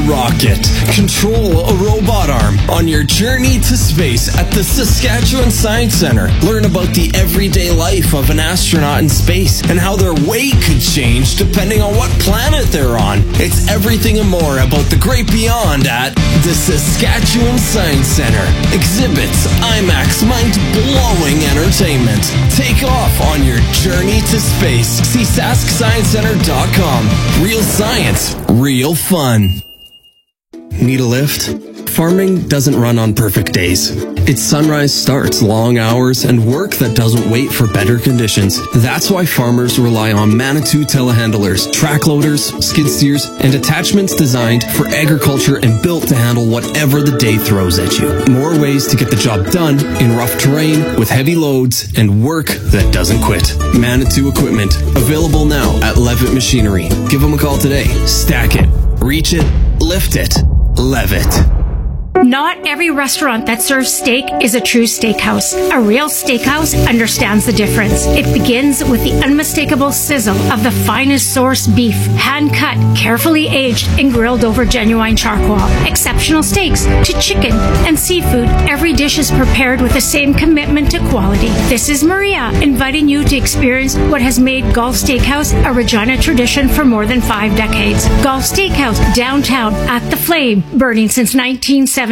rocket. Control a robot arm on your journey to space at the Saskatchewan Science Centre. Learn about the everyday life of an astronaut in space and how their weight could change depending on what planet they're on. It's everything and more about the great beyond at the Saskatchewan Science Centre. Exhibits, IMAX, mind-blowing entertainment. Take off on your journey to space. See SaskScienceCenter.com. Real science, real fun. Need a lift? Farming doesn't run on perfect days. Its sunrise starts, long hours, and work that doesn't wait for better conditions. That's why farmers rely on Manitou telehandlers, track loaders, skid steers, and attachments designed for agriculture and built to handle whatever the day throws at you. More ways to get the job done in rough terrain with heavy loads and work that doesn't quit. Manitou equipment, available now at Levitt Machinery. Give them a call today. Stack it, reach it, lift it, Levitt. Not every restaurant that serves steak is a true steakhouse. A real steakhouse understands the difference. It begins with the unmistakable sizzle of the finest source beef, hand-cut, carefully aged, and grilled over genuine charcoal. Exceptional steaks to chicken and seafood. Every dish is prepared with the same commitment to quality. This is Maria, inviting you to experience what has made Gulf Steakhouse a Regina tradition for more than 5 decades. Gulf Steakhouse, downtown, at the Flame, burning since 1972.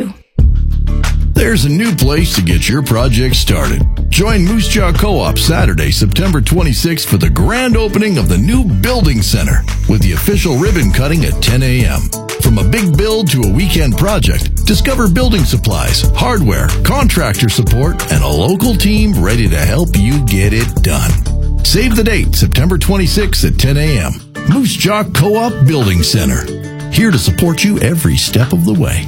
There's a new place to get your project started. Join Moose Jaw Co-op Saturday, September 26th for the grand opening of the new Building Center with the official ribbon cutting at 10 a.m. From a big build to a weekend project, discover building supplies, hardware, contractor support, and a local team ready to help you get it done. Save the date, September 26th at 10 a.m. Moose Jaw Co-op Building Center. Here to support you every step of the way.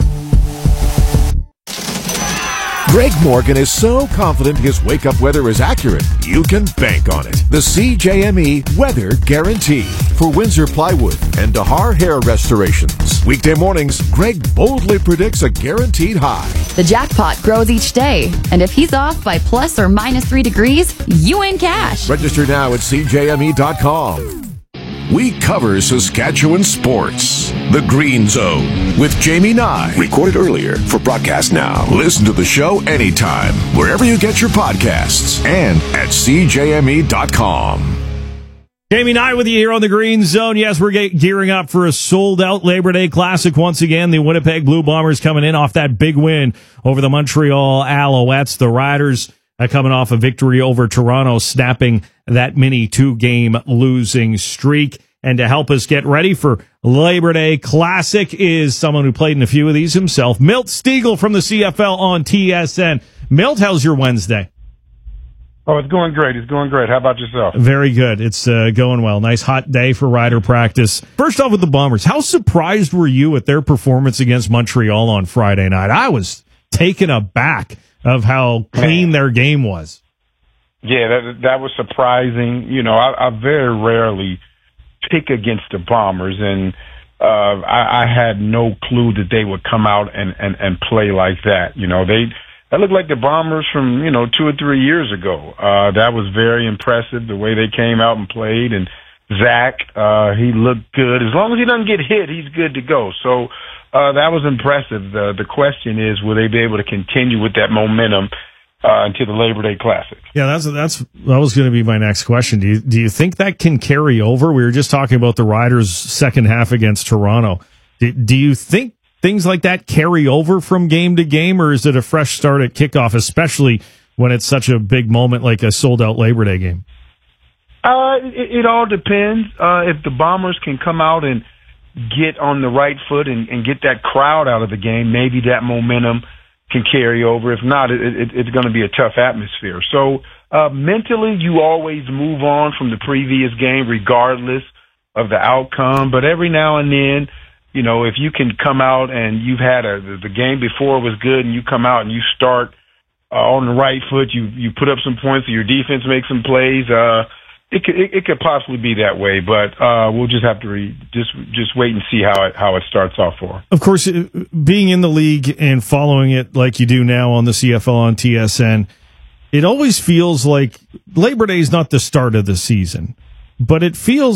Greg Morgan is so confident his wake-up weather is accurate, you can bank on it. The CJME Weather Guarantee for Windsor Plywood and Dahar Hair Restorations. Weekday mornings, Greg boldly predicts a guaranteed high. The jackpot grows each day, and if he's off by plus or minus 3 degrees, you win cash. Register now at CJME.com. We cover Saskatchewan sports. The Green Zone with Jamie Nye. Recorded earlier for broadcast now. Listen to the show anytime, wherever you get your podcasts, and at CJME.com. Jamie Nye with you here on the Green Zone. Yes, we're gearing up for a sold-out Labor Day Classic once again. The Winnipeg Blue Bombers coming in off that big win over the Montreal Alouettes. The Riders coming off a victory over Toronto, snapping that mini 2-game losing streak. And to help us get ready for Labor Day Classic is someone who played in a few of these himself, Milt Stegall from the CFL on TSN. Milt, how's your Wednesday? Oh, it's going great. It's going great. How about yourself? Very good. It's going well. Nice hot day for Rider practice. First off with the Bombers, how surprised were you at their performance against Montreal on Friday night? I was taken aback of how clean their game was. Yeah, that was surprising. You know, I very rarely pick against the Bombers, and I had no clue that they would come out and play like that. You know, that looked like the Bombers from, 2 or 3 years ago. That was very impressive, the way they came out and played. And Zach, he looked good. As long as he doesn't get hit, he's good to go. So that was impressive. The question is, will they be able to continue with that momentum into the Labor Day Classic? Yeah, that was going to be my next question. Do you think that can carry over? We were just talking about the Riders' second half against Toronto. Do you think things like that carry over from game to game, or is it a fresh start at kickoff, especially when it's such a big moment like a sold-out Labor Day game? It all depends. If the Bombers can come out and get on the right foot and get that crowd out of the game, maybe that momentum can carry over. If not, it's going to be a tough atmosphere. So mentally, you always move on from the previous game regardless of the outcome. But every now and then, if you can come out and you've had the game before was good and you come out and you start on the right foot, you put up some points, your defense makes some plays, it could possibly be that way, but we'll just have to just wait and see how it starts off for. Of course, being in the league and following it like you do now on the CFL on TSN, it always feels like Labor Day is not the start of the season, but it feels